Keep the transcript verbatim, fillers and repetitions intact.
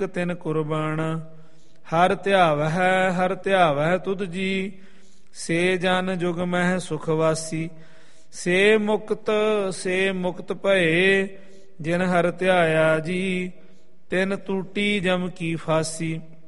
ਤਿਨ ਕੁਰਬਾਨ। ਹਰ ਧਿਆਵਹਿ ਹਰ ਧਿਆਵਹਿ ਤੁਧ ਜੀ, ਸੇ ਜਨ ਜੁਗ ਮਹਿ ਸੁਖ ਵਾਸੀ। ਸੇ ਮੁਕਤ ਸੇ ਮੁਕਤ ਭਏ, ਜਿਨ ਹਰ ਧਿਆਇਆ ਜੀ, ਤਿਨ ਟੂਟੀ ਜਮ ਕੀ ਫਾਸੀ।